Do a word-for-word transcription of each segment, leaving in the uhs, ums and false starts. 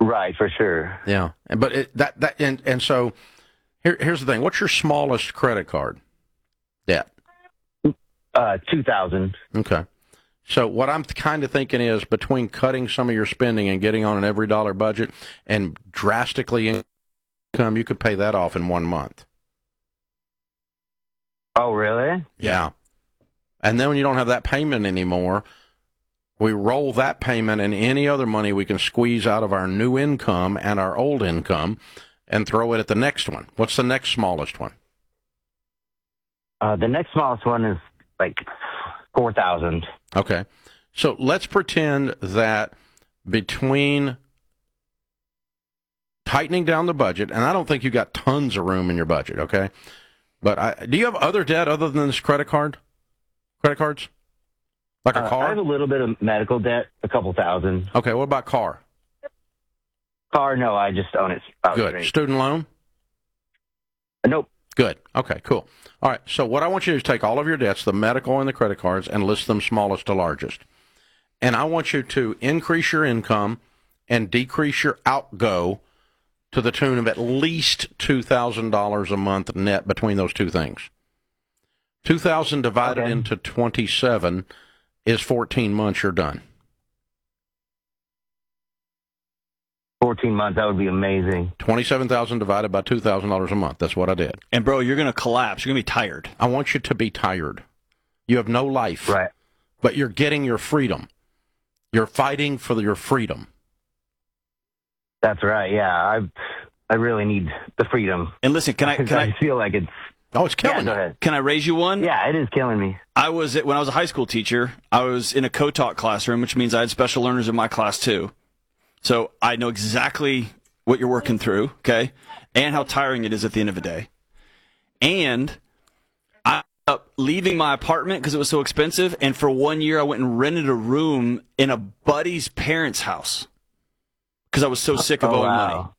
Right, for sure. Yeah, but it, that that and and so here here's the thing. What's your smallest credit card debt? Uh, two thousand. Okay. So what I'm kind of thinking is between cutting some of your spending and getting on an every dollar budget and drastically income, you could pay that off in one month. Oh, really? Yeah. And then when you don't have that payment anymore, we roll that payment and any other money we can squeeze out of our new income and our old income and throw it at the next one. What's the next smallest one? Uh, the next smallest one is like four thousand. Okay. So let's pretend that between tightening down the budget, and I don't think you got tons of room in your budget, okay? But I, do you have other debt other than this credit card? Credit cards? Like a Uh, car? I have a little bit of medical debt, a couple thousand. Okay, what about car? Car, no, I just own it. About Good. straight. Student loan? Uh, Nope. Good. Okay, cool. All right, so what I want you to do is take all of your debts, the medical and the credit cards, and list them smallest to largest. And I want you to increase your income and decrease your outgo to the tune of at least two thousand dollars a month net between those two things. two thousand divided Okay. into twenty-seven is fourteen months, you're done. fourteen months, that would be amazing. twenty-seven thousand divided by two thousand dollars a month. That's what I did. And, bro, you're going to collapse. You're going to be tired. I want you to be tired. You have no life. Right. But you're getting your freedom. You're fighting for your freedom. That's right. Yeah, I I really need the freedom. And listen, can I can I I feel like it's. Oh, it's killing Yeah, go you. ahead. can I raise you one? Yeah, it is killing me. I was at, when I was a high school teacher, I was in a co-taught classroom, which means I had special learners in my class too. So I know exactly what you're working through, okay, and how tiring it is at the end of the day. And I ended up leaving my apartment because it was so expensive, and for one year I went and rented a room in a buddy's parents' house because I was so sick of Oh, owing wow. money.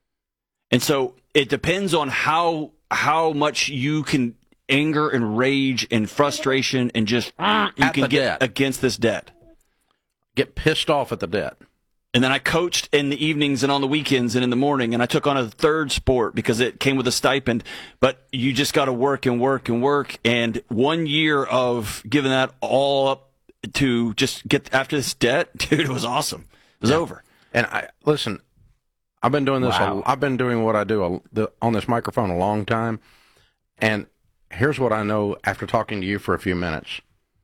And so it depends on how how much you can anger and rage and frustration and just you At can the get debt. against this debt. Get pissed off at the debt. And then I coached in the evenings and on the weekends and in the morning, and I took on a third sport because it came with a stipend. But you just got to work and work and work. And one year of giving that all up to just get after this debt, dude, it was awesome. It was Yeah. over. And I listen, I've been doing this. Wow. A, I've been doing what I do a, the, on this microphone a long time. And here's what I know after talking to you for a few minutes.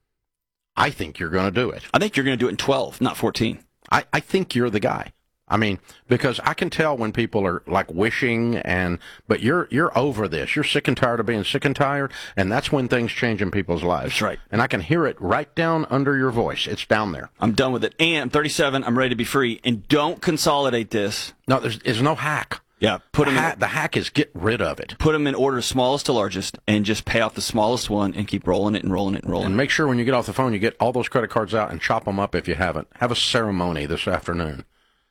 I think you're going to do it. I think you're going to do it in twelve, not fourteen. I, I think you're the guy. I mean, because I can tell when people are like wishing and, but you're you're over this. You're sick and tired of being sick and tired, and that's when things change in people's lives. That's right. And I can hear it right down under your voice. It's down there. I'm done with it. And I'm thirty-seven. I'm ready to be free. And don't consolidate this. No, there's, there's no hack. Yeah, put the, them hack in, the hack is get rid of it. put them in order smallest to largest, and just pay off the smallest one and keep rolling it and rolling it and rolling And it. make sure when you get off the phone, you get all those credit cards out and chop them up if you haven't. Have a ceremony this afternoon.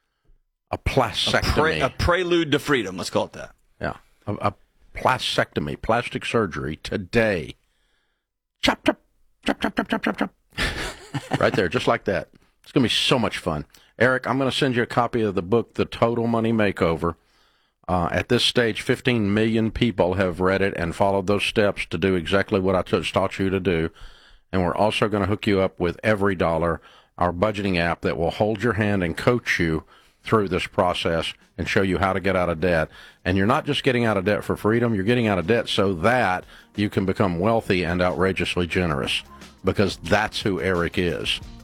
A A, plastectomy. pre- a prelude to freedom. Let's call it that. Yeah. A, a plastectomy, plastic surgery today. Chop, chop, chop, chop, chop, chop, chop, chop. Right there, just like that. It's going to be so much fun. Eric, I'm going to send you a copy of the book, The Total Money Makeover. Uh, at this stage, fifteen million people have read it and followed those steps to do exactly what I just taught you to do. And we're also going to hook you up with Every Dollar, our budgeting app that will hold your hand and coach you through this process and show you how to get out of debt. And you're not just getting out of debt for freedom, you're getting out of debt so that you can become wealthy and outrageously generous, because that's who Eric is.